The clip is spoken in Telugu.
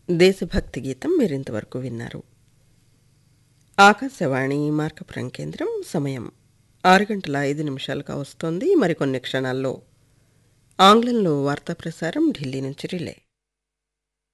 దేశభక్తి గీతం మీరింతవరకు విన్నారు. ఆకాశవాణి మార్కపురం కేంద్రం. సమయం 6:05 వస్తోంది. మరికొన్ని క్షణాల్లో ఆంగ్లంలో వార్తా ప్రసారం ఢిల్లీ నుంచి రిలే.